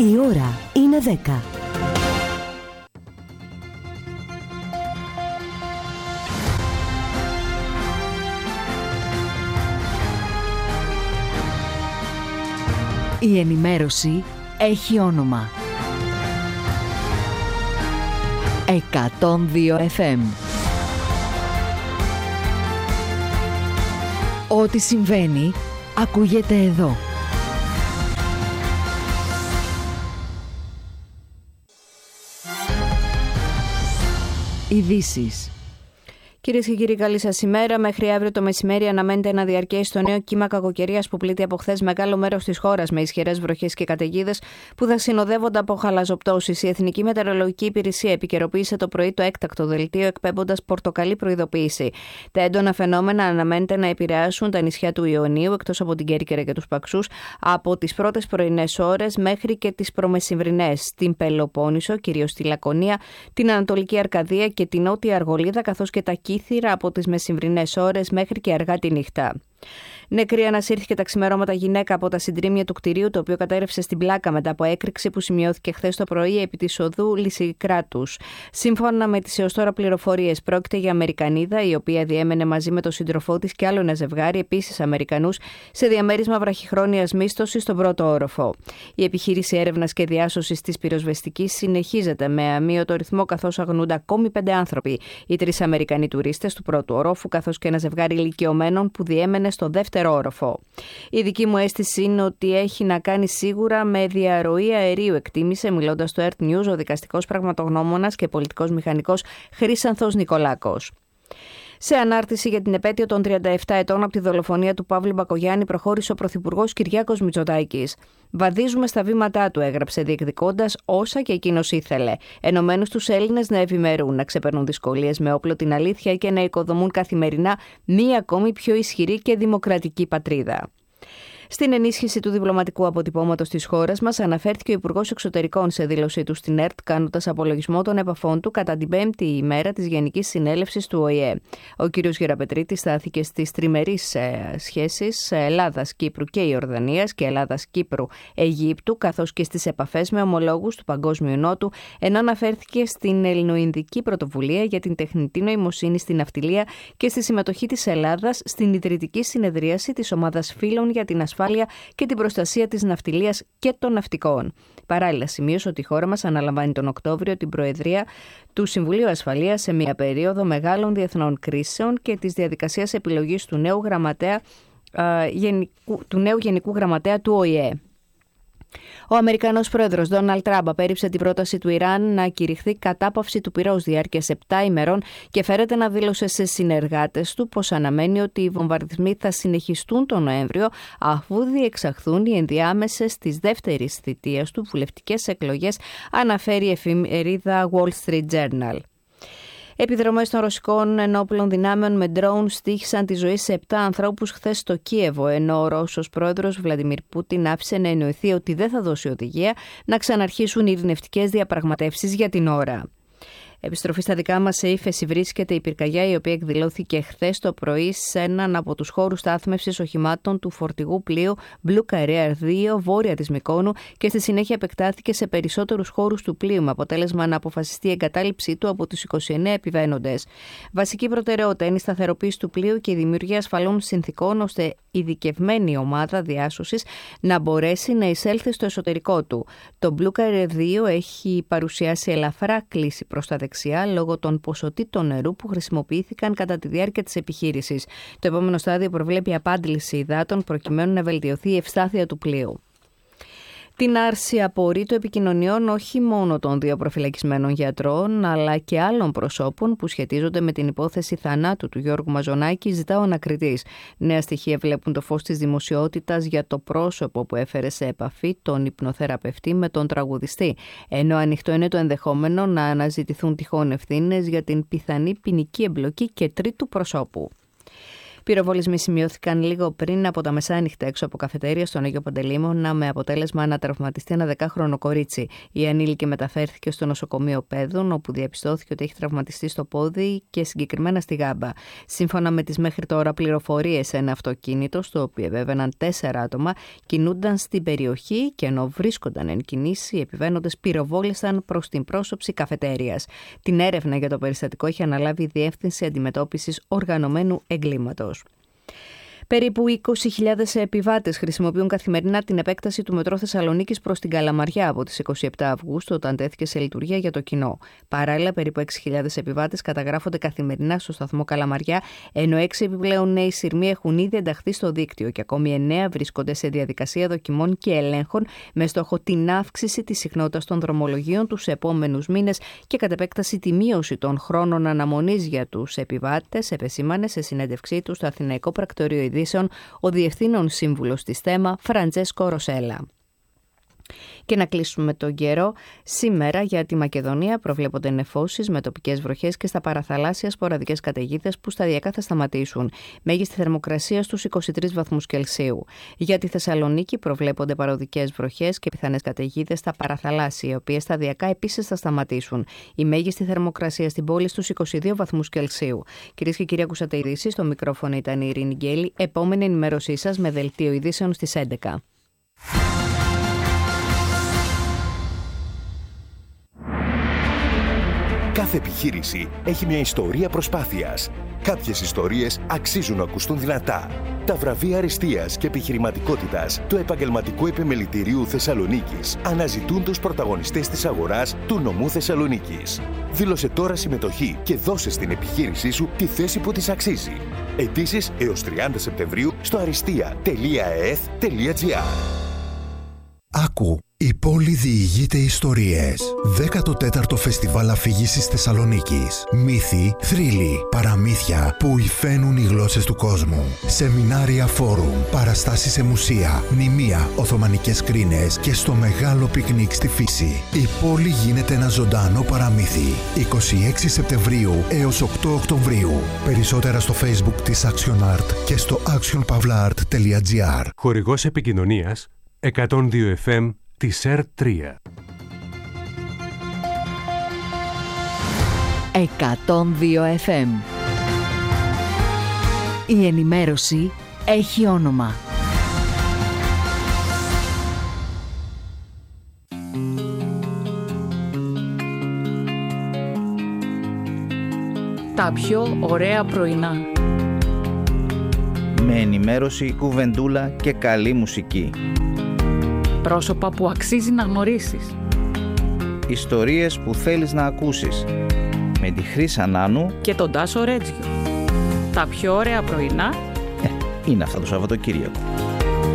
Η ώρα είναι 10. Η ενημέρωση έχει όνομα. 102 FM. Ό,τι συμβαίνει, ακούγεται εδώ. Ειδήσεις. Κυρίες και κύριοι, καλή σας ημέρα. Μέχρι αύριο το μεσημέρι αναμένεται να διαρκέσει το νέο κύμα κακοκαιρίας που πλήττει από χθες μεγάλο μέρος της χώρας με ισχυρές βροχές και καταιγίδες που θα συνοδεύονται από χαλαζοπτώσεις. Η Εθνική Μετεωρολογική Υπηρεσία επικαιροποίησε το πρωί το έκτακτο δελτίο εκπέμποντας πορτοκαλί προειδοποίηση. Τα έντονα φαινόμενα αναμένεται να επηρεάσουν τα νησιά του Ιωνίου, εκτός από την Κέρκυρα και τους Παξούς, από τις πρώτες πρωινές ώρες μέχρι και τις προμεσημβρινές. Στην Πελοπόννησο, κυρίως στη Λακωνία, την Ανατολική Αρκαδία και την Νότια Αργολίδα, καθώς και τα Κύθυρα από τις μεσημβρινές ώρες μέχρι και αργά τη νύχτα. Νεκρή ανασύρθηκε τα ξημερώματα γυναίκα από τα συντρίμμια του κτηρίου, το οποίο κατέρευσε στην Πλάκα μετά από έκρηξη που σημειώθηκε χθες το πρωί επί της οδού Λυσικράτους. Σύμφωνα με τις έως τώρα πληροφορίες, πρόκειται για Αμερικανίδα, η οποία διέμενε μαζί με τον σύντροφό της και άλλο ένα ζευγάρι, επίσης Αμερικανούς, σε διαμέρισμα βραχυχρόνιας μίσθωσης στον πρώτο όροφο. Η επιχείρηση έρευνας και διάσωσης της πυροσβεστικής συνεχίζεται με αμύωτο ρυθμό, καθώς αγνοούνται ακόμη 5 άνθρωποι, οι 3 Αμερικανοί τουρίστες του πρώτου ορόφου, καθώς και ένα ζευγάρι ηλικιωμένων που διέμενε στο δεύτερο όροφο. Η δική μου αίσθηση είναι ότι έχει να κάνει σίγουρα με διαρροή αερίου, εκτίμησε μιλώντας στο Earth News ο δικαστικός πραγματογνώμονας και πολιτικός μηχανικός Χρύσανθος Νικολάκος. Σε ανάρτηση για την επέτειο των 37 ετών από τη δολοφονία του Παύλου Μπακογιάννη, προχώρησε ο Πρωθυπουργός Κυριάκος Μητσοτάκης. «Βαδίζουμε στα βήματά του», έγραψε, διεκδικώντας όσα και εκείνος ήθελε. Ενωμένους τους Έλληνες να ευημερούν, να ξεπερνούν δυσκολίες με όπλο την αλήθεια και να οικοδομούν καθημερινά μία ακόμη πιο ισχυρή και δημοκρατική πατρίδα. Στην ενίσχυση του διπλωματικού αποτυπώματος της χώρας μας αναφέρθηκε ο Υπουργός Εξωτερικών σε δήλωσή του στην ΕΡΤ, κάνοντας απολογισμό των επαφών του κατά την 5η ημέρα της Γενικής Συνέλευσης του ΟΗΕ. Ο κ. Γεραπετρίτης στάθηκε στις τριμερείς σχέσεις Ελλάδας-Κύπρου και Ιορδανίας και Ελλάδας-Κύπρου-Αιγύπτου, καθώς και στις επαφές με ομολόγους του Παγκόσμιου Νότου, ενώ αναφέρθηκε στην Ελληνοϊνδική Πρωτοβουλία για την τεχνητή νοημοσύνη στην ναυτιλία και στη συμμετοχή της Ελλάδας στην ιδρυτική συνεδρίαση της Ομάδας Φίλων για την Ασφάλεια και την προστασία της ναυτιλίας και των ναυτικών. Παράλληλα, σημείωσε ότι η χώρα μας αναλαμβάνει τον Οκτώβριο την Προεδρία του Συμβουλίου Ασφαλείας σε μια περίοδο μεγάλων διεθνών κρίσεων και της διαδικασίας επιλογής του νέου Γενικού Γραμματέα του ΟΗΕ. Ο Αμερικανός πρόεδρος Ντόναλντ Τραμπ απέρριψε την πρόταση του Ιράν να κηρυχθεί κατάπαυση του πυρός διάρκειας 7 ημερών και φέρεται να δήλωσε σε συνεργάτες του πως αναμένει ότι οι βομβαρδισμοί θα συνεχιστούν τον Νοέμβριο αφού διεξαχθούν οι ενδιάμεσες της δεύτερης θητείας του βουλευτικές εκλογές, αναφέρει η εφημερίδα Wall Street Journal. Επιδρομές των ρωσικών ενόπλων δυνάμεων με ντρόουν στοίχησαν τη ζωή σε 7 ανθρώπους χθες στο Κίεβο, ενώ ο Ρώσος πρόεδρος Βλαντιμίρ Πούτιν άφησε να εννοηθεί ότι δεν θα δώσει οδηγία να ξαναρχίσουν οι ειρηνευτικές διαπραγματεύσεις για την ώρα. Επιστροφή στα δικά μας, σε ύφεση βρίσκεται η πυρκαγιά, η οποία εκδηλώθηκε χθες το πρωί σε έναν από τους χώρους στάθμευσης οχημάτων του φορτηγού πλοίου Blue Carrier 2 βόρεια της Μυκόνου και στη συνέχεια επεκτάθηκε σε περισσότερους χώρους του πλοίου, με αποτέλεσμα να αποφασιστεί η εγκατάλειψή του από τους 29 επιβαίνοντες. Βασική προτεραιότητα είναι η σταθεροποίηση του πλοίου και η δημιουργία ασφαλών συνθηκών ώστε ειδικευμένη ομάδα διάσωσης να μπορέσει να εισέλθει στο εσωτερικό του. Το Blue Carrier 2 έχει παρουσιάσει ελαφρά κλίση προς τα δεξιά λόγω των ποσοτήτων νερού που χρησιμοποιήθηκαν κατά τη διάρκεια της επιχείρησης. Το επόμενο στάδιο προβλέπει απάντηση υδάτων προκειμένου να βελτιωθεί η ευστάθεια του πλοίου. Την άρση απορρίτου επικοινωνιών όχι μόνο των 2 προφυλακισμένων γιατρών, αλλά και άλλων προσώπων που σχετίζονται με την υπόθεση θανάτου του Γιώργου Μαζονάκη, ζητά ο ανακριτής. Νέα στοιχεία βλέπουν το φως της δημοσιότητας για το πρόσωπο που έφερε σε επαφή τον υπνοθεραπευτή με τον τραγουδιστή, ενώ ανοιχτό είναι το ενδεχόμενο να αναζητηθούν τυχόν ευθύνες για την πιθανή ποινική εμπλοκή και τρίτου προσώπου. Πυροβολισμοί σημειώθηκαν λίγο πριν από τα μεσάνυχτα έξω από καφετέρια στον Αγιο Παντελεήμωνα, με αποτέλεσμα να τραυματιστεί ένα 10χρονο κορίτσι. Η ανήλικη μεταφέρθηκε στο νοσοκομείο Πέδων, όπου διαπιστώθηκε ότι έχει τραυματιστεί στο πόδι και συγκεκριμένα στη γάμπα. Σύμφωνα με τις μέχρι τώρα πληροφορίες, ένα αυτοκίνητο, στο οποίο επέβαιναν 4 άτομα, κινούνταν στην περιοχή και ενώ βρίσκονταν εν κινήσει, οι επιβαίνοντες πυροβόλησαν προς την πρόσωψη καφετέριας. Την έρευνα για το περιστατικό έχει αναλάβει η Διεύθυνση Αντιμετώπισης Οργανωμένου Εγκλήματος. Περίπου 20.000 επιβάτες χρησιμοποιούν καθημερινά την επέκταση του μετρό Θεσσαλονίκης προς την Καλαμαριά από τις 27 Αυγούστου, όταν τέθηκε σε λειτουργία για το κοινό. Παράλληλα, περίπου 6.000 επιβάτες καταγράφονται καθημερινά στο σταθμό Καλαμαριά, ενώ 6 επιπλέον νέοι σειρμοί έχουν ήδη ενταχθεί στο δίκτυο και ακόμη 9 βρίσκονται σε διαδικασία δοκιμών και ελέγχων, με στόχο την αύξηση της συχνότητας των δρομολογίων τους επόμενους μήνες και κατ' επέκταση τη μείωση των χρόνων αναμονής για τους επιβάτες, επεσήμανε σε συνέντευξή του στο Αθηναϊκό Πρακτορείο Ειδήσεων ο Διευθύνων Σύμβουλος της ΘΕΜΑ, Φραντζέσκο Ροσέλα. Και να κλείσουμε τον καιρό. Σήμερα για τη Μακεδονία προβλέπονται νεφώσεις με τοπικές βροχές και στα παραθαλάσσια σποραδικές καταιγίδες που σταδιακά θα σταματήσουν. Μέγιστη θερμοκρασία στους 23 βαθμούς Κελσίου. Για τη Θεσσαλονίκη προβλέπονται παροδικές βροχές και πιθανές καταιγίδες στα παραθαλάσσια, οι οποίες σταδιακά επίσης θα σταματήσουν. Η μέγιστη θερμοκρασία στην πόλη στους 22 βαθμούς Κελσίου. Κυρίες και κύριοι, ακούσατε ειδήσεις. Στο μικρόφωνο ήταν η Ειρήνη Γκέλη. Επόμενη ενημέρωσή σας με δελτίο ειδήσεων στις 11. Κάθε επιχείρηση έχει μια ιστορία προσπάθειας. Κάποιες ιστορίες αξίζουν να ακουστούν δυνατά. Τα βραβεία αριστείας και επιχειρηματικότητας του Επαγγελματικού Επιμελητηρίου Θεσσαλονίκης αναζητούν τους πρωταγωνιστές της αγοράς του νομού Θεσσαλονίκης. Δήλωσε τώρα συμμετοχή και δώσε στην επιχείρησή σου τη θέση που της αξίζει. Αιτήσεις έως 30 Σεπτεμβρίου στο aristia.eth.gr. Άκου, η πόλη διηγείται ιστορίες. 14ο Φεστιβάλ Αφήγησης Θεσσαλονίκης. Μύθοι, θρύλοι, παραμύθια που υφαίνουν οι γλώσσες του κόσμου. Σεμινάρια, φόρουμ, παραστάσεις σε μουσεία, μνημεία, οθωμανικές κρίνες και στο μεγάλο πικνίκ στη φύση. Η πόλη γίνεται ένα ζωντανό παραμύθι. 26 Σεπτεμβρίου έως 8 Οκτωβρίου. Περισσότερα στο Facebook της Action Art και στο actionpavlaart.gr. Χορηγός επικοινωνίας 102 FM της ΕΡΤ3. 102 FM. Η ενημέρωση έχει όνομα. Τα πιο ωραία πρωινά. Με ενημέρωση, κουβεντούλα και καλή μουσική. Πρόσωπα που αξίζει να γνωρίσεις. Ιστορίες που θέλεις να ακούσεις. Με τη Χρύσα Νάνου και τον Τάσο Ρέτζιο. Τα πιο ωραία πρωινά είναι αυτά το Σαββατοκύριακο.